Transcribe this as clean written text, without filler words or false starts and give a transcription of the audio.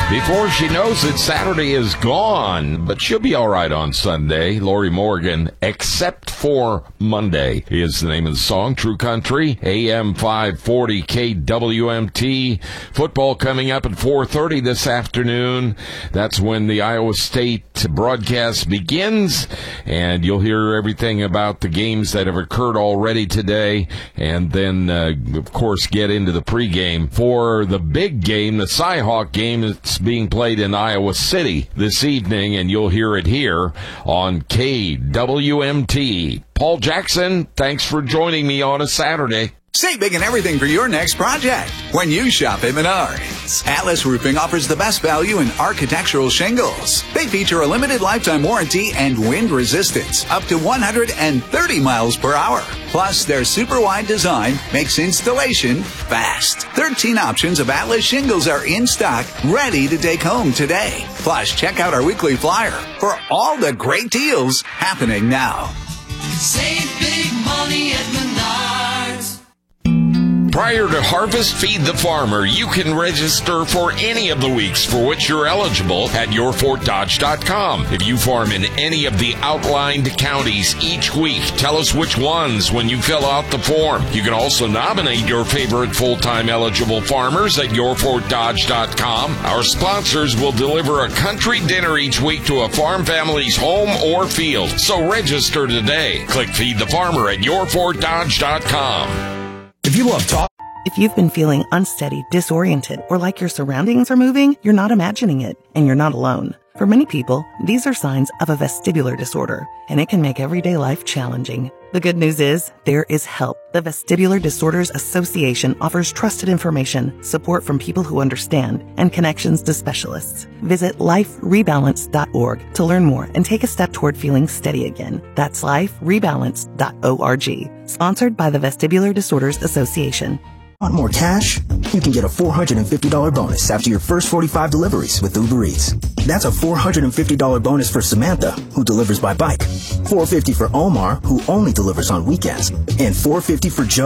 Before she knows it, Saturday is gone, but she'll be all right on Sunday. Lori Morgan, Except for Monday, is the name of the song. True Country, AM 540 KWMT. Football coming up at 4:30 this afternoon. That's when the Iowa State broadcast begins, and you'll hear everything about the games that have occurred already today, and then, of course, get into the pregame for the big game, the Cy-Hawk game. It's being played in Iowa City this evening, and you'll hear it here on KWMT. Paul Jackson, thanks for joining me on a Saturday. Save big and everything for your next project when you shop at Menards. Atlas Roofing offers the best value in architectural shingles. They feature a limited lifetime warranty and wind resistance up to 130 miles per hour. Plus, their super wide design makes installation fast. 13 options of Atlas shingles are in stock, ready to take home today. Plus, check out our weekly flyer for all the great deals happening now. Save big money at Menards. Prior to Harvest Feed the Farmer, you can register for any of the weeks for which you're eligible at yourfortdodge.com. If you farm in any of the outlined counties each week, tell us which ones when you fill out the form. You can also nominate your favorite full-time eligible farmers at yourfortdodge.com. Our sponsors will deliver a country dinner each week to a farm family's home or field. So register today. Click Feed the Farmer at yourfortdodge.com. If you love talk. If you've been feeling unsteady, disoriented, or like your surroundings are moving, you're not imagining it, and you're not alone. For many people, these are signs of a vestibular disorder, and it can make everyday life challenging. The good news is, there is help. The Vestibular Disorders Association offers trusted information, support from people who understand, and connections to specialists. Visit liferebalance.org to learn more and take a step toward feeling steady again. That's liferebalance.org. Sponsored by the Vestibular Disorders Association. Want more cash? You can get a $450 bonus after your first 45 deliveries with Uber Eats. That's a $450 bonus for Samantha, who delivers by bike, $450 for Omar, who only delivers on weekends, and $450 for Joe,